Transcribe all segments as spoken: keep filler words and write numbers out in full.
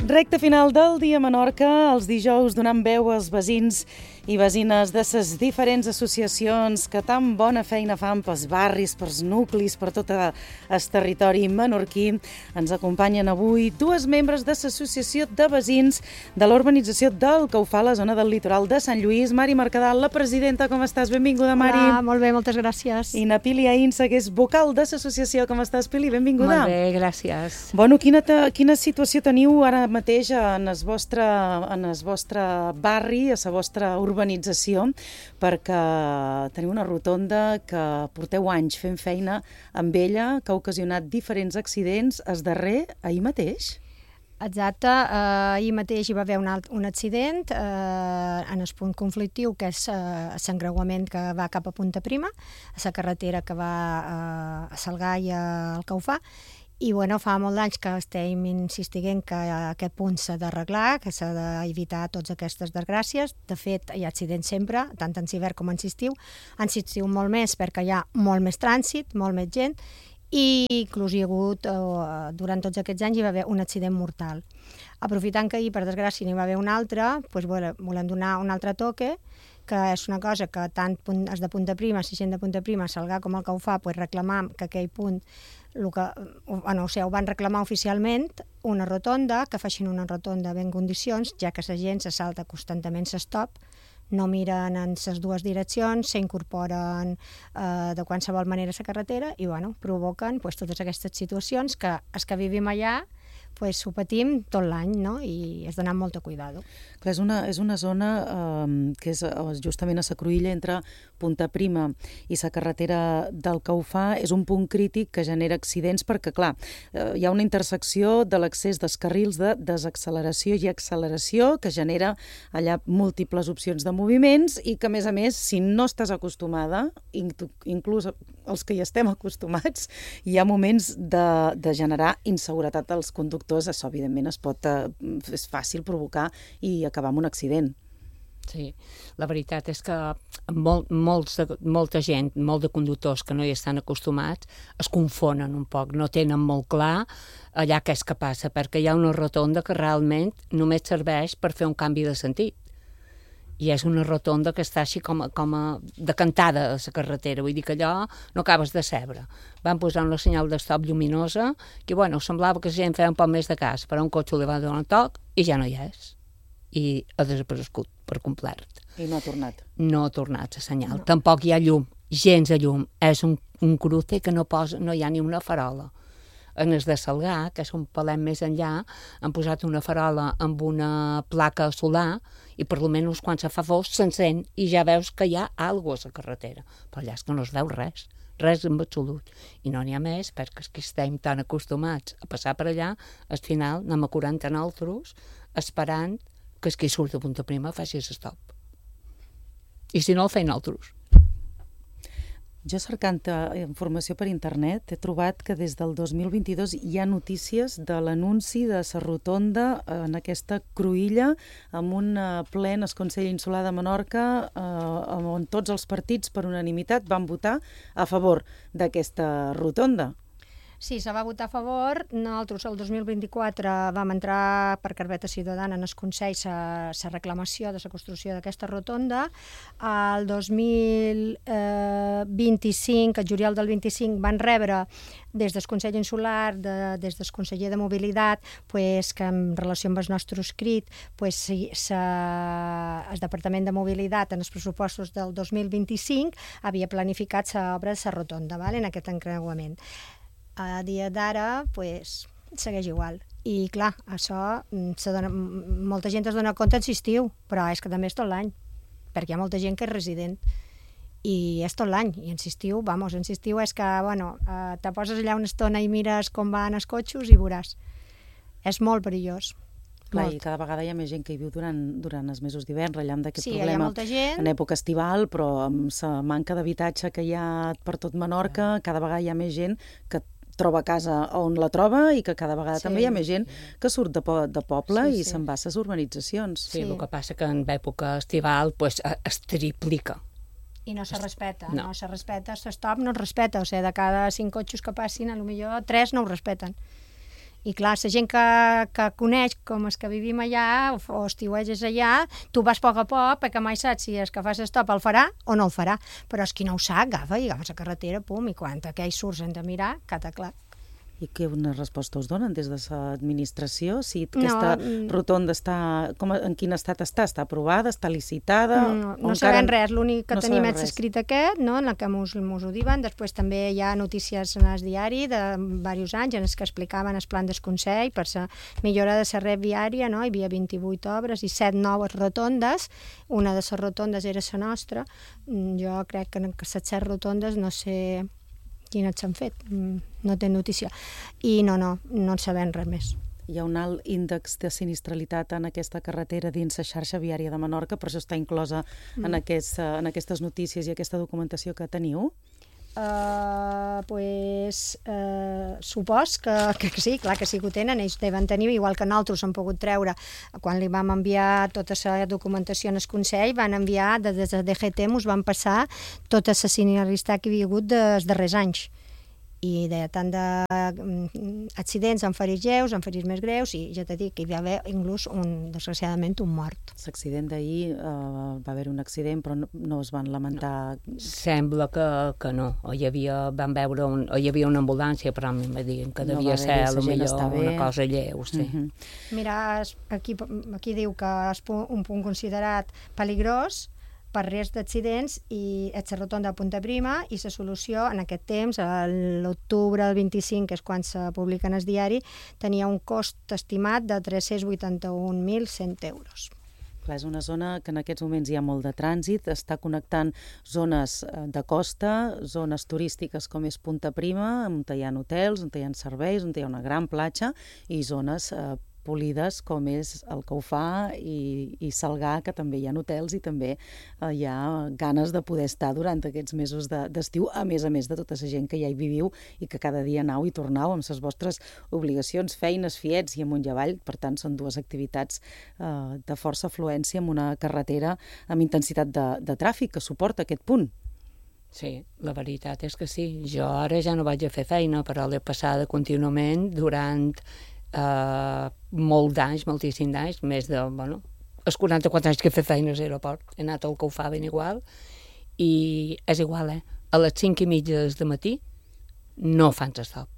Recte final del dia a Menorca, els dijous donant veu als veïns i veïnes de les diferents associacions que tan bona feina fan pels barris, pels nuclis, per tot el territori menorquí. Ens acompanyen avui dues membres de l'Associació de Veïns de l'Urbanització del Caufà, a la zona del litoral de Sant Lluís. Mari Mercadal, la presidenta, com estàs? Benvinguda, Mari. Hola, molt bé, moltes gràcies. I na Pili Aïnsa, que és vocal de l'associació. Com estàs, Pili? Benvinguda. Molt bé, gràcies. Bueno, quina, quina situació teniu ara mateix en el vostre, en el vostre barri, a la vostra urbanització, perquè teniu una rotonda que porteu anys fent feina amb ella, que ha ocasionat diferents accidents, el darrer ahir mateix? Exacte, eh, ahir mateix hi va haver un, alt, un accident eh, en el punt conflictiu, que és eh, l'encreuament que va cap a Punta Prima, a la carretera que va eh, a Salgar i al Caufà. I bueno, fa molt d'anys que estem insistint que aquest punt s'ha d'arreglar, que s'ha d'evitar totes aquestes desgràcies. De fet, hi ha accidents sempre, tant en hivern com en estiu. En estiu molt més perquè hi ha molt més trànsit, molt més gent, i inclús hi ha hagut, eh, durant tots aquests anys, hi va haver un accident mortal. Aprofitant que ahir, per desgràcia, n'hi va haver un altre, doncs, bueno, volem donar un altre toque, que és una cosa que tant els de Punta Prima, la gent de Punta Prima, Salgar com el Caufà, pues, reclamam que aquell punt, el que, bueno, o sigui, ho van reclamar oficialment, una rotonda, que facin una rotonda ben condicions, ja que la gent se salta constantment l'estop, no miren en les dues direccions, s'incorporen eh, de qualsevol manera a la carretera i bueno, provoquen pues, totes aquestes situacions que els que vivim allà pues, ho patim tot l'any, no? I és d'anar amb molta cuidado. Clar, és una, és una zona eh, que és justament a la cruïlla entre Punta Prima i la carretera del Caufà. És un punt crític que genera accidents perquè, clar, eh, hi ha una intersecció de l'accés dels carrils de desacceleració i acceleració que genera allà múltiples opcions de moviments i que, a més a més, si no estàs acostumada, inclús els que hi estem acostumats, hi ha moments de, de generar inseguretat als conductors. Això, evidentment, es pot, eh, és fàcil provocar i acabar amb un accident. Sí, la veritat és que molt, molts de, molta gent, molt de conductors que no hi estan acostumats, es confonen un poc, no tenen molt clar allà què és que passa, perquè hi ha una rotonda que realment només serveix per fer un canvi de sentit. I és una rotonda que està així com a, com a decantada a la carretera, vull dir que allò no acabes de cebre. Van posar una senyal d'estop lluminosa que, bueno, semblava que la gent feia un poc més de cas, però un cotxe li va donar un toc i ja no hi és. I ha desaparegut per complet. I no ha tornat. No ha tornat la senyal. No. Tampoc hi ha llum, gens de llum. És un, un cruce que no, posa, no hi ha ni una farola. En els de Salgar, que és un palet més enllà, han posat una farola amb una placa solar i per almenys quan se fa fos s'encén i ja veus que hi ha alguna cosa a la carretera. Però allà és que no es veu res, res en absolut. I no n'hi ha més perquè és que estem tan acostumats a passar per allà, al final anem a quaranta nosaltres esperant que el que surt de Punta Prima faci l'estop. I si no, el feien nosaltres. Jo, cercant informació per internet, he trobat que des del dos mil vint-i-dos hi ha notícies de l'anunci de la rotonda en aquesta cruïlla amb un ple en el Consell Insular de Menorca eh, on tots els partits per unanimitat van votar a favor d'aquesta rotonda. Sí, se va votar a favor. Nosaltres el dos mil vint-i-quatre vam entrar per carpeta ciutadana en el Consell la reclamació de la construcció d'aquesta rotonda. El dos mil vint-i-cinc, el juliol del vint-i-cinc, van rebre des del Consell Insular, de, des del conseller de Mobilitat, pues, que en relació amb el nostre escrit, pues, sa, el Departament de Mobilitat en els pressupostos del dos mil vint-i-cinc havia planificat l'obra de la rotonda, val, en aquest encreuament. A dia d'ara, pues, segueix igual. I, clar, això, se dona, molta gent es dona compte en l'estiu, però és que també és tot l'any, perquè hi ha molta gent que és resident. I és tot l'any. I en l'estiu, vamos, en l'estiu és que, bueno, eh, te poses allà una estona i mires com van els cotxes i veuràs. És molt perillós. Clar, i cada vegada hi ha més gent que hi viu durant, durant els mesos d'hivern, rellant d'aquest sí, problema gent... en època estival, però amb la manca d'habitatge que hi ha per tot Menorca, cada vegada hi ha més gent que troba casa on la troba i que cada vegada sí. també hi ha més gent que surt de, po de poble sí, sí. i se'n va a les urbanitzacions. Sí, sí, el que passa que en època estival pues, es triplica. I no se respeta, no, no se respeta, l'estop no es respeta, o sigui, de cada cinc cotxes que passin, a lo millor tres no ho respeten. I clar, la gent que, que coneix com els que vivim allà o, o estiueges allà, tu vas a poc a poc perquè mai saps si el que fas stop el farà o no el farà, però és qui no ho sap, agafa i agafes la carretera, pum, i quan aquells surts hem de mirar, cata clar. I què una resposta us donen des de l'administració? Si aquesta no, rotonda està... Com, en quin estat està? Està aprovada? Està licitada? No, no, no sabem res. L'únic que no tenim és escrit aquest, no, en el que mos, mos ho diuen. Després també hi ha notícies en el diari de diversos anys en els que explicaven el plan del Consell per la millora de la red viària, no? Hi havia vint-i-vuit obres i set noves rotondes. Una de les rotondes era la nostra. Jo crec que les set rotondes no sé... quines s'han fet, no té notícia. I no, no, no en sabem res més. Hi ha un alt índex de sinistralitat en aquesta carretera dins la xarxa viària de Menorca, per això està inclosa mm. en, aquest, en aquestes notícies i aquesta documentació que teniu? Uh, pues, uh, supos que, que sí, clar que sí que ho tenen, ells deuen tenir, igual que nosaltres hem pogut treure, quan li vam enviar tota la documentació al Consell, van enviar, des de D G T mos van passar tota la sinistralitat que hi havia hagut dels darrers anys. I de tant d'accidents amb ferits lleus, amb ferits més greus, i ja t'he dit que hi va haver inclús, un, desgraciadament, un mort. L'accident d'ahir, uh, va haver un accident, però no, no es van lamentar... Sembla que, que no. O hi havia, van veure un, o hi havia una ambulància, però a mi me diuen que devia no ser a millor una cosa lleu, sí. Uh -huh. Mira, aquí, aquí diu que és un punt considerat peligrós per risc d'accidents i és la rotonda de Punta Prima i la solució en aquest temps, a l'octubre del vint-i-cinc, que és quan se publica en el diari, tenia un cost estimat de tres-cents vuitanta-un mil cent euros. Clar, és una zona que en aquests moments hi ha molt de trànsit, està connectant zones de costa, zones turístiques com és Punta Prima, on hi ha hotels, on hi ha serveis, on hi ha una gran platja, i zones eh, polides com és el Caufà i, i Salgar, que també hi ha hotels i també eh, hi ha ganes de poder estar durant aquests mesos d'estiu, de, a més a més de tota la gent que ja hi viviu i que cada dia anau i tornau amb les vostres obligacions, feines, fiets i amunt i avall. Per tant, són dues activitats eh, de força afluència amb una carretera amb intensitat de, de tràfic que suporta aquest punt. Sí, la veritat és que sí. Jo ara ja no vaig a fer feina, però l'he passada contínuament durant Uh, molt d'anys, moltíssim d'anys, més de, bueno, els quaranta-quatre anys que he fet feina a l'aeroport, he anat al Caufà ben igual, i és igual, eh? A les cinc i mitja del matí no fan stop.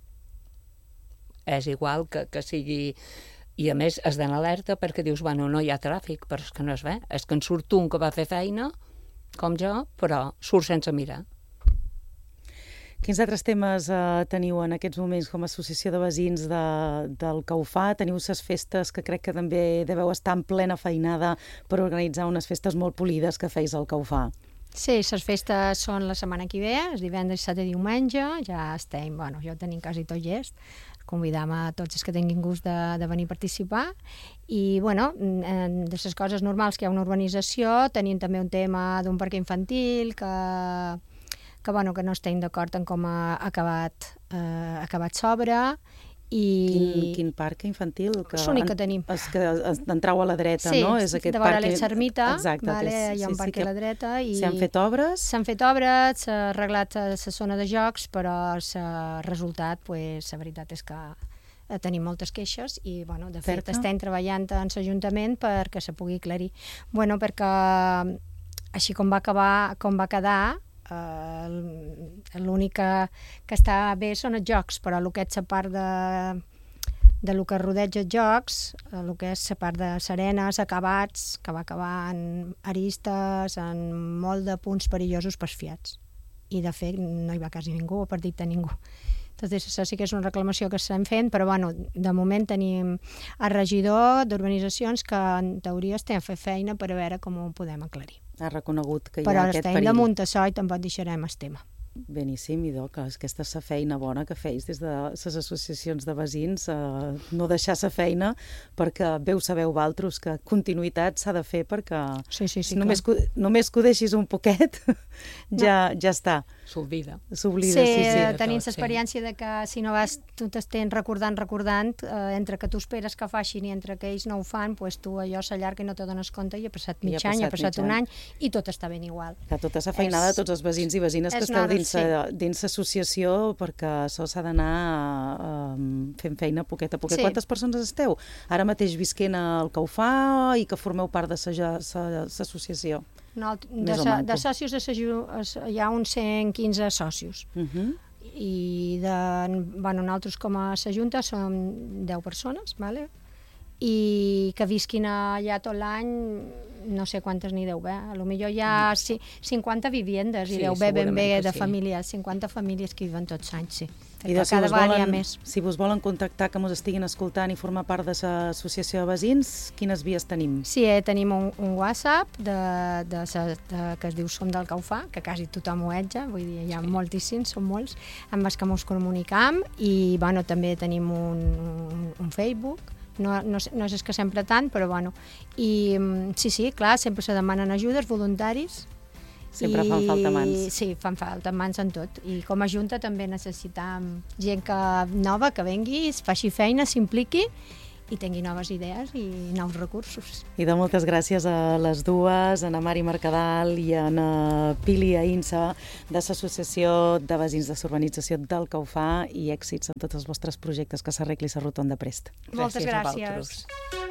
És igual que, que sigui... I a més has d'anar alerta perquè dius, bueno, no hi ha tràfic, però és que no es ve. És que en surt un que va fer feina, com jo, però surt sense mirar. Quins altres temes eh, teniu en aquests moments com a associació de veïns de, del Caufà? Teniu les festes que crec que també deveu estar en plena feinada per organitzar unes festes molt polides que feis al Caufà. Sí, les festes són la setmana que ve, el divendres, dissabte i diumenge, ja estem, bueno, jo tenim quasi tot llest, convidam a tots els que tinguin gust de, de venir a participar, i bueno, de les coses normals que hi ha una urbanització, tenim també un tema d'un parc infantil que... que, bueno, que no estem d'acord en com ha acabat, eh, acabat s'obra. I... Quin, quin parc infantil? És l'únic que tenim. És que entrau a la dreta, sí, no? És aquest de vora parc... l'Ermita, exacte, vale, és, hi ha un sí, parc sí, a la dreta. I... S'han fet obres? S'han fet obres, s'ha arreglat la zona de jocs, però el resultat, pues, la veritat és que tenim moltes queixes i, bueno, de fet, estem treballant en l'Ajuntament perquè se pugui aclarir. Bueno, perquè així com va acabar, com va quedar, Uh, l'únic que, que està bé són els jocs, però el que és la part de, de lo que rodeja els jocs, el que és la part de serenes, acabats, que va acabar en aristes, en molt de punts perillosos per fiats. I de fet no hi va quasi ningú, o partit de ningú. Entonces, això sí que és una reclamació que estem fent, però bueno, de moment tenim el regidor d'urbanitzacions que en teoria estem fent feina per a veure com ho podem aclarir. Ha reconegut que hi però ha aquest perill. Però estem damunt això i tampoc deixarem el tema. Beníssim, idò, que aquesta és la feina bona que feis des de les associacions de veïns, eh, no deixar la feina, perquè veu sabeu valtros que continuïtat s'ha de fer perquè sí, sí, sí, només, que, només que ho deixis un poquet ja, no. ja està. s'oblida. S'oblida, sí, sí. Sí, tenim l'experiència de que si no vas, tu t'estens recordant, recordant, eh, entre que tu esperes que facin i entre que ells no ho fan, pues tu allò s'allarga i no te dones compte i ha passat mig any, ha passat un any i tot està ben igual. Que tota la feinada de tots els veïns i veïnes que esteu dins l'associació, perquè això s'ha d'anar fent feina poquet a poquet. Quantes persones esteu? Ara mateix visquent al Caufà i que formeu part de l'associació? De, de sòcios hi ha uns cent quinze sòcios. Uh-huh. I de, bueno, nosaltres com a la Junta som deu persones, vale? I que visquin allà tot l'any no sé quantes n'hi deu haver. A lo millor hi ha cinquanta viviendes i sí, deu haver ben bé de sí. famílies, cinquanta famílies que viuen tots els anys, sí. I de si, cada volen, hi ha més. Si vos volen contactar, que ens estiguin escoltant i formar part de l'associació de veïns, quines vies tenim? Sí, eh, tenim un, un WhatsApp de, de, de, de, que es diu Som del Caufà, que quasi tothom ho etja, vull dir, hi ha sí. moltíssims, són molts, amb els que ens comunicam, i bueno, també tenim un, un, un Facebook, no, no, no és que sempre tant, però bueno, i sí, sí, clar, sempre se demanen ajudes, voluntaris. Sempre I, fan falta mans. Sí, fan falta mans en tot. I com a Junta també necessitam gent que, nova que vengui, faci feina, s'impliqui i tingui noves idees i nous recursos. I de moltes gràcies a les dues, a na Mari Mercadal i a na Pili Aïnsa, de l'Associació de Veïns de l'Urbanització del Caufà, i èxits en tots els vostres projectes, que s'arregli la rotonda prest. Moltes gràcies. gràcies.